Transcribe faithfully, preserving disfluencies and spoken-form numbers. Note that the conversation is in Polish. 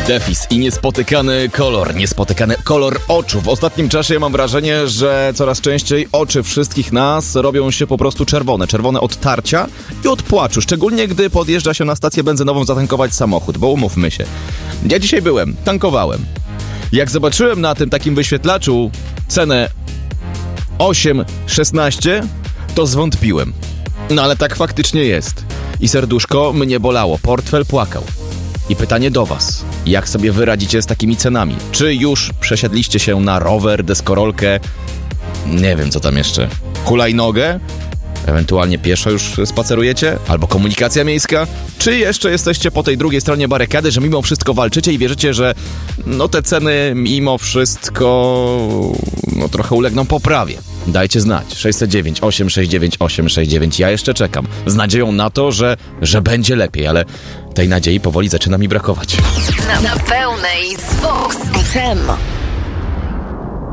Defis i niespotykany kolor, niespotykany kolor oczu. W ostatnim czasie ja mam wrażenie, że coraz częściej oczy wszystkich nas robią się po prostu czerwone. Czerwone od tarcia i od płaczu, szczególnie gdy podjeżdża się na stację benzynową zatankować samochód, bo umówmy się. Ja dzisiaj byłem, tankowałem. Jak zobaczyłem na tym takim wyświetlaczu cenę osiem szesnaście, to zwątpiłem. No ale tak faktycznie jest. I serduszko mnie bolało, portfel płakał. I pytanie do was, jak sobie wy radzicie z takimi cenami? Czy już przesiedliście się na rower, deskorolkę, nie wiem co tam jeszcze, hulajnogę? Ewentualnie pieszo już spacerujecie? Albo komunikacja miejska? Czy jeszcze jesteście po tej drugiej stronie barykady, że mimo wszystko walczycie i wierzycie, że no te ceny mimo wszystko no trochę ulegną poprawie? Dajcie znać. sześćset dziewięć osiem sześć dziewięć osiem sześć dziewięć. Ja jeszcze czekam. Z nadzieją na to, że, że będzie lepiej, ale tej nadziei powoli zaczyna mi brakować. Na, na pełnej z Vox F M.